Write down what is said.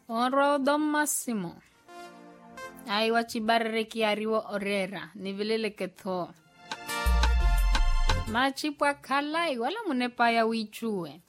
Onro Dom Massimo. Ai wachibarre kiariwo orera, nivilele ketho. Machipwa kalai wala munepa ya wichue.